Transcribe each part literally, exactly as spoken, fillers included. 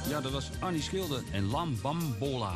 Ja, dat was Annie Schilder en Lam Bambola.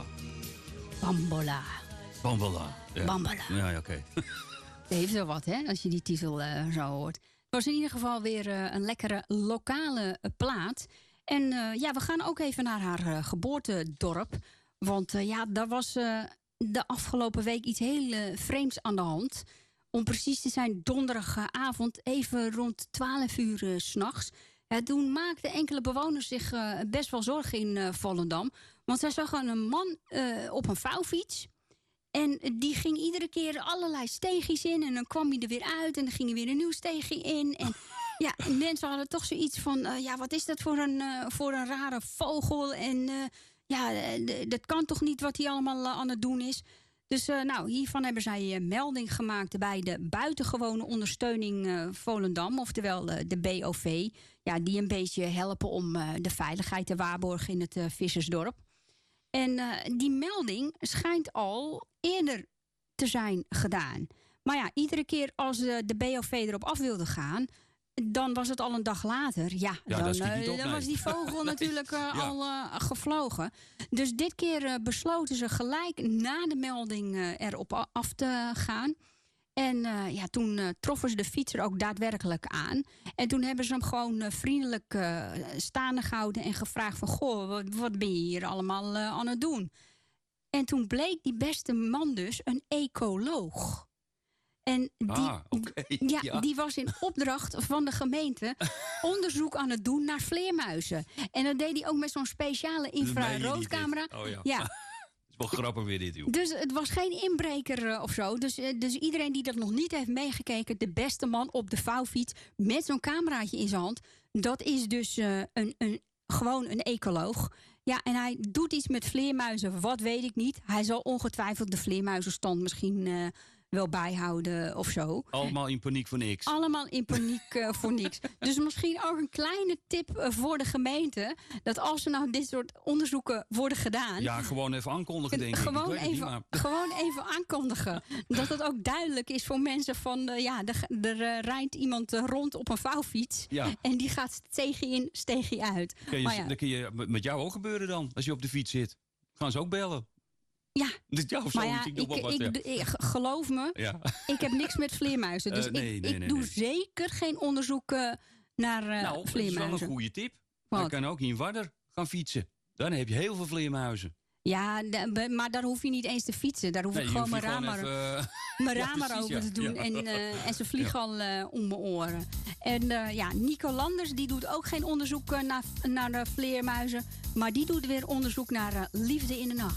Bambola. Bambola. Ja. Bambola. Ja, ja, oké. Okay. Dat heeft wel wat, hè, als je die titel uh, zo hoort. Het was in ieder geval weer uh, een lekkere lokale uh, plaat. En uh, ja, we gaan ook even naar haar uh, geboortedorp. Want uh, ja, daar was uh, de afgelopen week iets heel uh, vreemds aan de hand. Om precies te zijn, donderdagavond, even rond twaalf uur uh, 's nachts. Ja, toen maakten enkele bewoners zich uh, best wel zorgen in uh, Volendam. Want zij zagen een man uh, op een vouwfiets. En die ging iedere keer allerlei steegjes in. En dan kwam hij er weer uit. En dan ging er weer een nieuw steegje in. En ja, mensen hadden toch zoiets van... Uh, ja, wat is dat voor een, uh, voor een rare vogel? En uh, ja, d- dat kan toch niet wat hij allemaal uh, aan het doen is? Dus uh, nou, hiervan hebben zij uh, melding gemaakt... bij de buitengewone ondersteuning uh, Volendam. Oftewel uh, de B O V. Ja, die een beetje helpen om uh, de veiligheid te waarborgen in het uh, vissersdorp. En uh, die melding schijnt al eerder te zijn gedaan. Maar ja, iedere keer als uh, de B O V erop af wilde gaan... dan was het al een dag later. Ja, ja dan, uh, dan op, nee. was die vogel nee. natuurlijk uh, ja. al uh, gevlogen. Dus dit keer uh, besloten ze gelijk na de melding uh, erop af te gaan... En uh, ja, toen uh, troffen ze de fietser ook daadwerkelijk aan. En toen hebben ze hem gewoon uh, vriendelijk uh, staande gehouden... en gevraagd van, goh, wat, wat ben je hier allemaal uh, aan het doen? En toen bleek die beste man dus een ecoloog. En die, ah, okay. ja, ja. die was in opdracht van de gemeente... onderzoek aan het doen naar vleermuizen. En dat deed hij ook met zo'n speciale infraroodcamera. Oh ja. ja. Wel grappig weer dit, joh. Dus het was geen inbreker uh, of zo. Dus, uh, dus iedereen die dat nog niet heeft meegekeken... de beste man op de vouwfiets met zo'n cameraatje in zijn hand... dat is dus uh, een, een, gewoon een ecoloog. Ja, en hij doet iets met vleermuizen. Wat weet ik niet. Hij zal ongetwijfeld de vleermuizenstand misschien... Uh, wel bijhouden of zo. Allemaal in paniek voor niks. Allemaal in paniek uh, voor niks. Dus misschien ook een kleine tip uh, voor de gemeente... dat als er nou dit soort onderzoeken worden gedaan... Ja, gewoon even aankondigen, denk ik. Gewoon, ik even, niet, maar... gewoon even aankondigen. Dat het ook duidelijk is voor mensen van... Uh, ja, er, er uh, rijdt iemand uh, rond op een vouwfiets... Ja. en die gaat steegje in, steegje uit. Kun je, maar ja, dat kun je met jou ook gebeuren dan, als je op de fiets zit. Gaan ze ook bellen. Ja, ja of maar ja, ik, ik, wat, ik, ja. ik, geloof me, ja. ik heb niks met vleermuizen. Dus uh, nee, ik, nee, ik nee, doe nee. zeker geen onderzoek uh, naar uh, nou, vleermuizen. Nou, dat is wel een goede tip. Je kan ook in Wadder gaan fietsen. Dan heb je heel veel vleermuizen. Ja, de, maar daar hoef je niet eens te fietsen. Daar hoef nee, ik gewoon mijn raam maar, even, mijn raam maar over te doen. Ja. En, uh, en ze vliegen ja. al uh, om mijn oren. En uh, ja, Nico Landers die doet ook geen onderzoek uh, naar, naar de vleermuizen. Maar die doet weer onderzoek naar uh, liefde in de nacht.